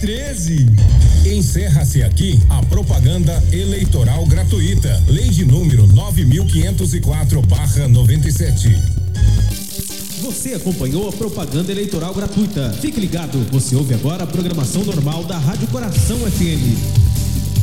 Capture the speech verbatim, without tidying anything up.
treze. Encerra-se aqui a propaganda eleitoral gratuita. Lei de número nove mil quinhentos e quatro barra noventa e sete. Você acompanhou a propaganda eleitoral gratuita. Fique ligado, você ouve agora a programação normal da Rádio Coração F M.